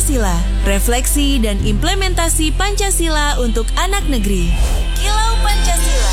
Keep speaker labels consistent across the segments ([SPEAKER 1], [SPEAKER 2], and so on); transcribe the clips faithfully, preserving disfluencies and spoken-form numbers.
[SPEAKER 1] Pancasila, refleksi dan implementasi Pancasila untuk anak negeri. Kilau Pancasila.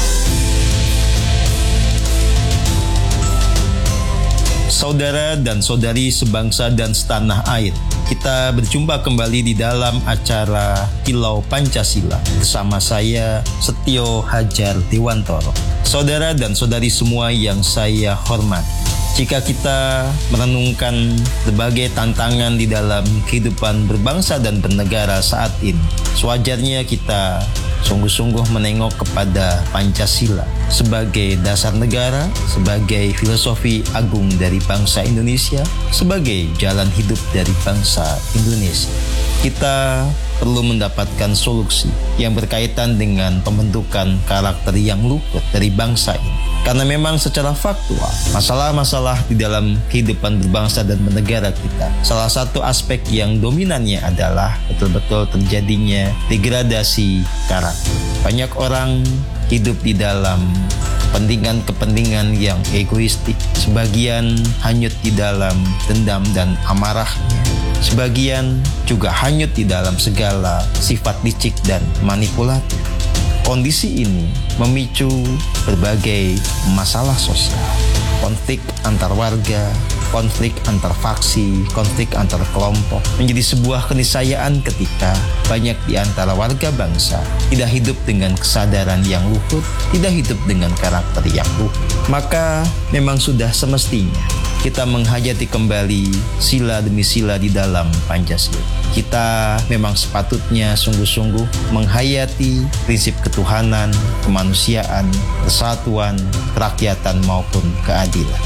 [SPEAKER 2] Saudara dan saudari sebangsa dan setanah air, kita berjumpa kembali di dalam acara Kilau Pancasila bersama saya Setio Hajar Dewantoro. Saudara dan saudari semua yang saya hormati, jika kita merenungkan berbagai tantangan di dalam kehidupan berbangsa dan bernegara saat ini, sewajarnya kita sungguh-sungguh menengok kepada Pancasila sebagai dasar negara, sebagai filosofi agung dari bangsa Indonesia, sebagai jalan hidup dari bangsa Indonesia. Kita perlu mendapatkan solusi yang berkaitan dengan pembentukan karakter yang luput dari bangsa ini. Karena memang secara faktual, masalah-masalah di dalam kehidupan berbangsa dan bernegara kita, salah satu aspek yang dominannya adalah betul-betul terjadinya degradasi karakter. Banyak orang hidup di dalam kepentingan-kepentingan yang egoistik. Sebagian hanyut di dalam dendam dan amarahnya. Sebagian juga hanyut di dalam segala sifat licik dan manipulatif. Kondisi ini memicu berbagai masalah sosial, konflik antar warga, konflik antar faksi, konflik antar kelompok, menjadi sebuah keniscayaan ketika banyak di antara warga bangsa tidak hidup dengan kesadaran yang luhur, tidak hidup dengan karakter yang luhur. Maka memang sudah semestinya kita menghayati kembali sila demi sila di dalam Pancasila. Kita memang sepatutnya sungguh-sungguh menghayati prinsip ketuhanan, kemanusiaan, persatuan, kerakyatan maupun keadilan.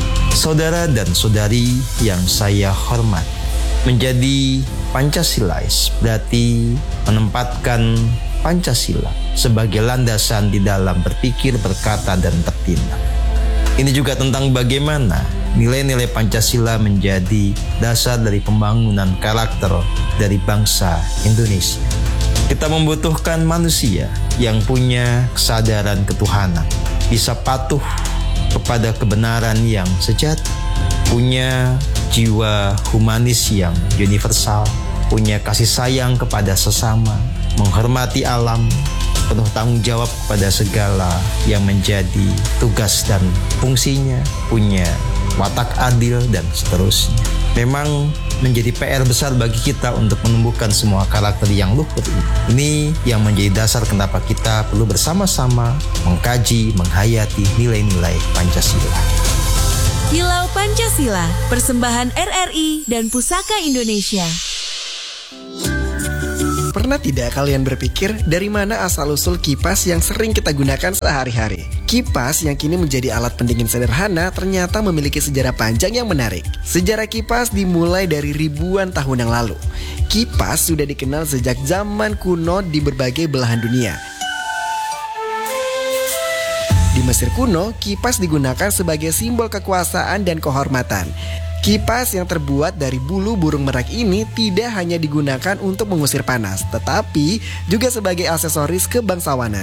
[SPEAKER 2] Saudara dan saudari yang saya hormati, menjadi Pancasilais berarti menempatkan Pancasila sebagai landasan di dalam berpikir, berkata, dan bertindak. Ini juga tentang bagaimana nilai-nilai Pancasila menjadi dasar dari pembangunan karakter dari bangsa Indonesia. Kita membutuhkan manusia yang punya kesadaran ketuhanan, bisa patuh kepada kebenaran yang sejati, punya jiwa humanis yang universal, punya kasih sayang kepada sesama, menghormati alam, penuh tanggung jawab kepada segala yang menjadi tugas dan fungsinya, punya watak adil, dan seterusnya. Memang menjadi P R besar bagi kita untuk menumbuhkan semua karakter yang luhur ini. Ini yang menjadi dasar kenapa kita perlu bersama-sama mengkaji, menghayati nilai-nilai Pancasila.
[SPEAKER 1] Kilau Pancasila, persembahan R R I dan Pusaka Indonesia.
[SPEAKER 3] Pernah tidak kalian berpikir dari mana asal-usul kipas yang sering kita gunakan sehari-hari? Kipas yang kini menjadi alat pendingin sederhana ternyata memiliki sejarah panjang yang menarik. Sejarah kipas dimulai dari ribuan tahun yang lalu. Kipas sudah dikenal sejak zaman kuno di berbagai belahan dunia. Di Mesir kuno, kipas digunakan sebagai simbol kekuasaan dan kehormatan. Kipas yang terbuat dari bulu burung merak ini tidak hanya digunakan untuk mengusir panas, tetapi juga sebagai aksesoris kebangsawanan.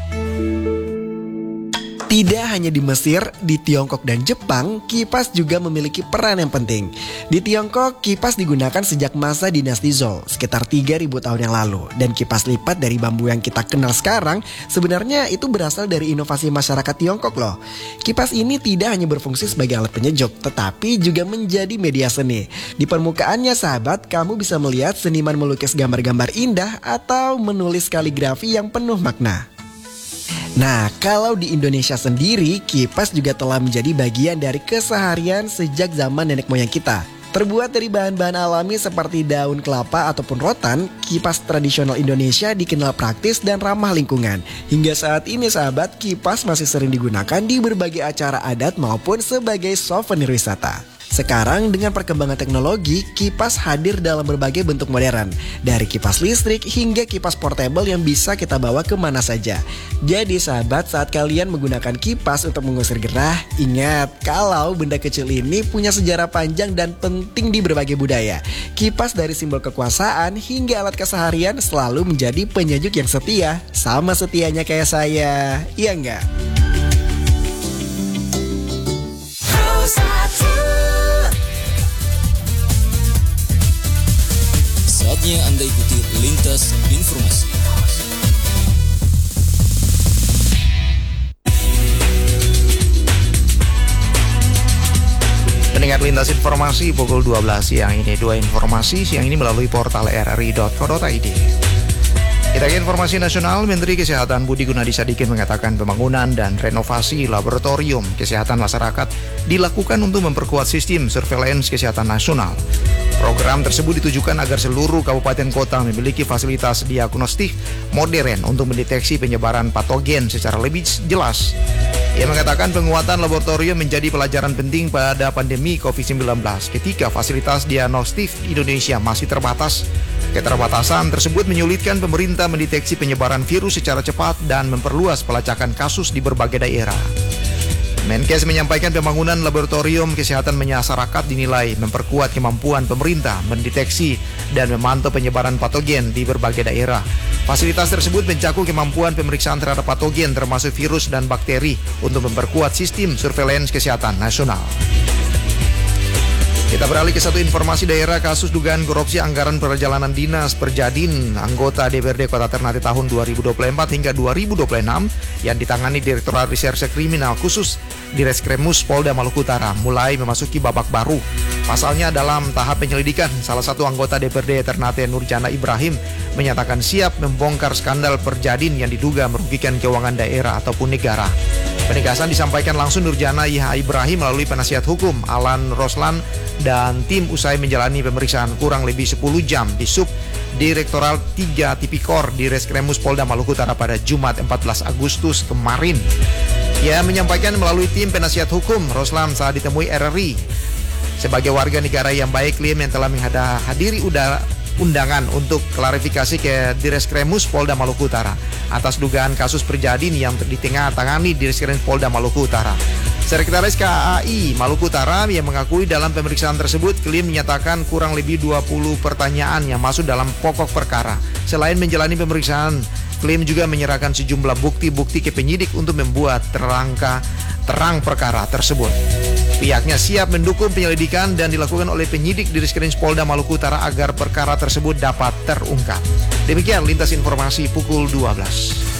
[SPEAKER 3] Tidak hanya di Mesir, di Tiongkok dan Jepang, kipas juga memiliki peran yang penting. Di Tiongkok, kipas digunakan sejak masa dinasti Zhou, sekitar tiga ribu tahun yang lalu. Dan kipas lipat dari bambu yang kita kenal sekarang, sebenarnya itu berasal dari inovasi masyarakat Tiongkok loh. Kipas ini tidak hanya berfungsi sebagai alat penyejuk, tetapi juga menjadi media seni. Di permukaannya sahabat, kamu bisa melihat seniman melukis gambar-gambar indah atau menulis kaligrafi yang penuh makna. Nah, kalau di Indonesia sendiri, kipas juga telah menjadi bagian dari keseharian sejak zaman nenek moyang kita. Terbuat dari bahan-bahan alami seperti daun kelapa ataupun rotan, kipas tradisional Indonesia dikenal praktis dan ramah lingkungan. Hingga saat ini sahabat, kipas masih sering digunakan di berbagai acara adat maupun sebagai souvenir wisata. Sekarang dengan perkembangan teknologi, kipas hadir dalam berbagai bentuk modern. Dari kipas listrik hingga kipas portable yang bisa kita bawa kemana saja. Jadi sahabat, saat kalian menggunakan kipas untuk mengusir gerah, ingat kalau benda kecil ini punya sejarah panjang dan penting di berbagai budaya. Kipas dari simbol kekuasaan hingga alat keseharian selalu menjadi penyejuk yang setia. Sama setianya kayak saya, iya enggak?
[SPEAKER 4] Saatnya Anda ikuti Lintas Informasi.
[SPEAKER 5] Pendengar Lintas Informasi pukul dua belas siang ini. Dua informasi siang ini melalui portal r r i dot co dot i d. Kita ke informasi nasional. Menteri Kesehatan Budi Gunadi Sadikin mengatakan pembangunan dan renovasi laboratorium kesehatan masyarakat dilakukan untuk memperkuat sistem surveillance kesehatan nasional. Program tersebut ditujukan agar seluruh kabupaten kota memiliki fasilitas diagnostik modern untuk mendeteksi penyebaran patogen secara lebih jelas. Ia mengatakan penguatan laboratorium menjadi pelajaran penting pada pandemi covid sembilan belas ketika fasilitas diagnostik di Indonesia masih terbatas. Keterbatasan tersebut menyulitkan pemerintah mendeteksi penyebaran virus secara cepat dan memperluas pelacakan kasus di berbagai daerah. Menkes menyampaikan pembangunan laboratorium kesehatan masyarakat dinilai memperkuat kemampuan pemerintah mendeteksi dan memantau penyebaran patogen di berbagai daerah. Fasilitas tersebut mencakup kemampuan pemeriksaan terhadap patogen termasuk virus dan bakteri untuk memperkuat sistem surveillance kesehatan nasional. Kita beralih ke satu informasi daerah. Kasus dugaan korupsi anggaran perjalanan dinas Perjadin anggota D P R D Kota Ternate tahun dua ribu dua puluh empat hingga dua ribu dua puluh enam yang ditangani Direktorat Reserse Kriminal Khusus Direskrimus Polda Maluku Utara mulai memasuki babak baru. Pasalnya dalam tahap penyelidikan, salah satu anggota D P R D Ternate Nurjana Ibrahim menyatakan siap membongkar skandal Perjadin yang diduga merugikan keuangan daerah ataupun negara. Penegasan disampaikan langsung Nurjana I H Ibrahim melalui penasihat hukum Alan Roslan dan tim usai menjalani pemeriksaan kurang lebih sepuluh jam di Sub Direktoral tiga Tipikor di Reskrimus Polda Maluku Utara pada Jumat empat belas Agustus kemarin. Ia menyampaikan melalui tim penasihat hukum Roslan saat ditemui R R I. Sebagai warga negara yang baik, klien yang telah menghadiri udara undangan untuk klarifikasi ke Direskrimus Polda Maluku Utara atas dugaan kasus Perjadin yang ditengah-tangani Direskrimus Polda Maluku Utara. Sekretaris K A I Maluku Utara yang mengakui dalam pemeriksaan tersebut klien menyatakan kurang lebih dua puluh pertanyaan yang masuk dalam pokok perkara. Selain menjalani pemeriksaan, klien juga menyerahkan sejumlah bukti-bukti ke penyidik untuk membuat terangka terang perkara tersebut. Pihaknya siap mendukung penyelidikan dan dilakukan oleh penyidik di Direskrimus Polda Maluku Utara agar perkara tersebut dapat terungkap. Demikian Lintas Informasi pukul dua belas.